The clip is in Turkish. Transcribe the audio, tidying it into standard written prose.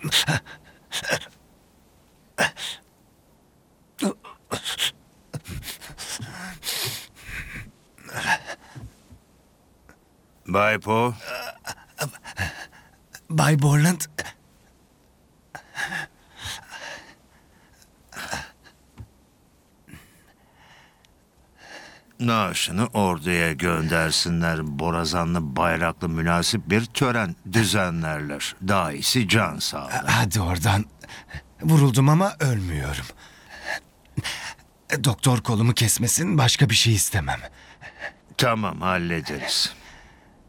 Bay Poe, Bay Borland, naaşını orduya göndersinler. Borazanlı bayraklı münasip bir tören düzenlerler. Daha iyisi can sağlığı. hadi oradan. Vuruldum ama ölmüyorum. Doktor kolumu kesmesin, başka bir şey istemem. Tamam, hallederiz.